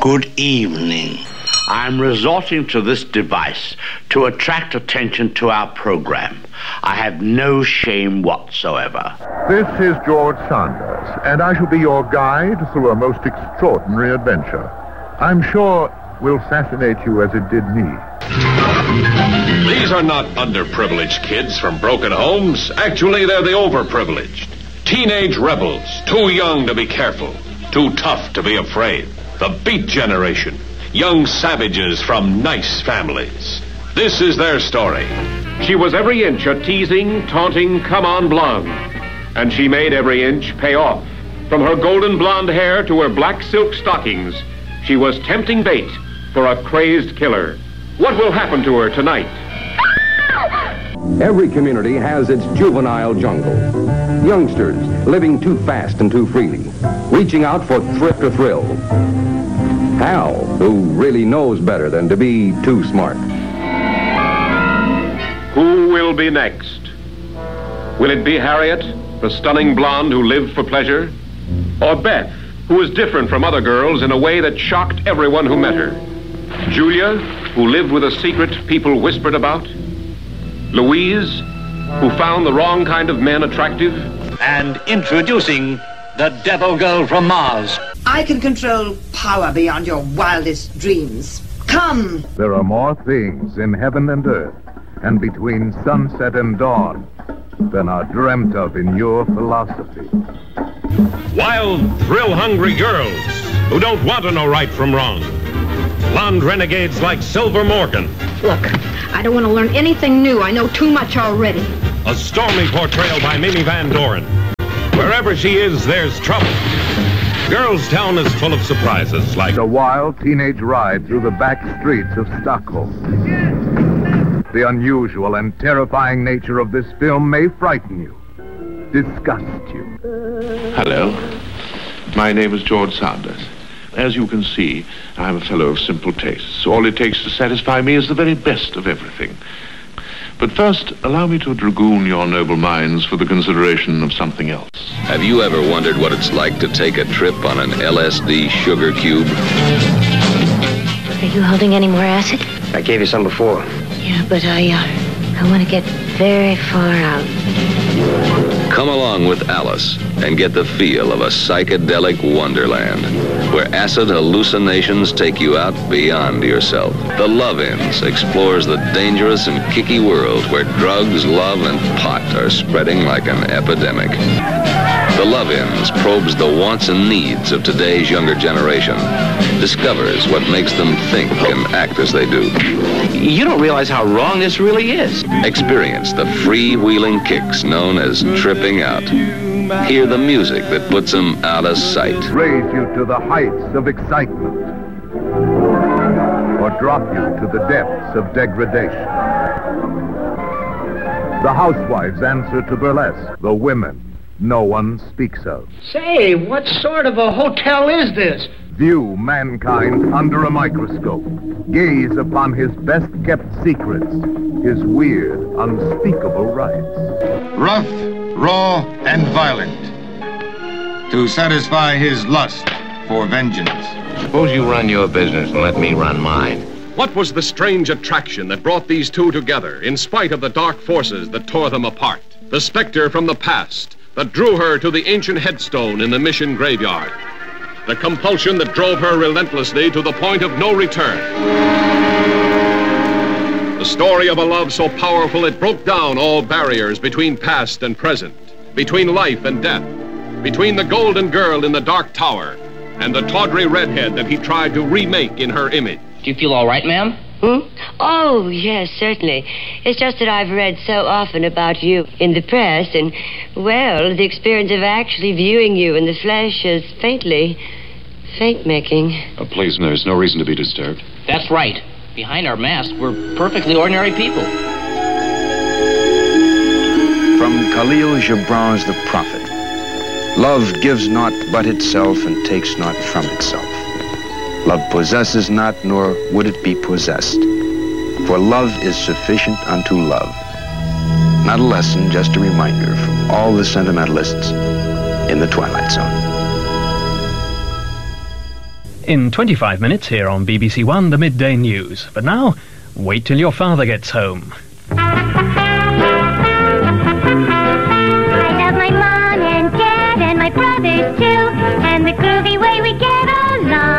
Good evening. I'm resorting to this device to attract attention to our program. I have no shame whatsoever. This is George Sanders, and I shall be your guide through a most extraordinary adventure. I'm sure will fascinate you as it did me. These are not underprivileged kids from broken homes. Actually, they're the overprivileged. Teenage rebels, too young to be careful, too tough to be afraid. The Beat Generation. Young savages from nice families. This is their story. She was every inch a teasing, taunting, come-on blonde. And she made every inch pay off. From her golden blonde hair to her black silk stockings, she was tempting bait for a crazed killer. What will happen to her tonight? Every community has its juvenile jungle. Youngsters living too fast and too freely, reaching out for thrift or thrill. Hal, who really knows better than to be too smart. Who will be next? Will it be Harriet, the stunning blonde who lived for pleasure? Or Beth, who was different from other girls in a way that shocked everyone who met her? Julia, who lived with a secret people whispered about? Louise, who found the wrong kind of men attractive? And introducing the Devil Girl from Mars. I can control power beyond your wildest dreams. Come! There are more things in heaven and earth, and between sunset and dawn, than are dreamt of in your philosophy. Wild, thrill-hungry girls who don't want to know right from wrong. Blonde renegades like Silver Morgan. Look, I don't want to learn anything new. I know too much already. A stormy portrayal by Mimi Van Doren. Wherever she is, there's trouble. Girls Town is full of surprises like a wild teenage ride through the back streets of Stockholm. The unusual and terrifying nature of this film may frighten you, disgust you. Hello. My name is George Sanders. As you can see, I'm a fellow of simple tastes. All it takes to satisfy me is the very best of everything. But first, allow me to dragoon your noble minds for the consideration of something else. Have you ever wondered what it's like to take a trip on an LSD sugar cube? Are you holding any more acid? I gave you some before. Yeah, but I want to get very far out. Come along with Alice and get the feel of a psychedelic wonderland where acid hallucinations take you out beyond yourself. The Love-Ins explores the dangerous and kicky world where drugs, love, and pot are spreading like an epidemic. The Love-Ins probes the wants and needs of today's younger generation, discovers what makes them think and act as they do. You don't realize how wrong this really is. Experience the freewheeling kicks known as tripping out. Hear the music that puts them out of sight. Raise you to the heights of excitement, or drop you to the depths of degradation. The housewives answer to burlesque, the women no one speaks of. Say, what sort of a hotel is this? View mankind under a microscope. Gaze upon his best-kept secrets, his weird, unspeakable rights. Rough, raw, and violent, to satisfy his lust for vengeance. Suppose you run your business and let me run mine. What was the strange attraction that brought these two together in spite of the dark forces that tore them apart? The specter from the past that drew her to the ancient headstone in the mission graveyard. The compulsion that drove her relentlessly to the point of no return. The story of a love so powerful it broke down all barriers between past and present, between life and death, between the golden girl in the dark tower and the tawdry redhead that he tried to remake in her image. Do you feel all right, ma'am? Oh, yes, certainly. It's just that I've read so often about you in the press, and, well, the experience of actually viewing you in the flesh is faint-making. Please, there's no reason to be disturbed. That's right. Behind our masks, we're perfectly ordinary people. From Khalil Gibran's The Prophet. Love gives not but itself and takes not from itself. Love possesses not, nor would it be possessed. For love is sufficient unto love. Not a lesson, just a reminder from all the sentimentalists in the Twilight Zone. In 25 minutes here on BBC One, the Midday News. But now, wait till your father gets home. I love my mom and dad and my brothers too, and the groovy way we get along.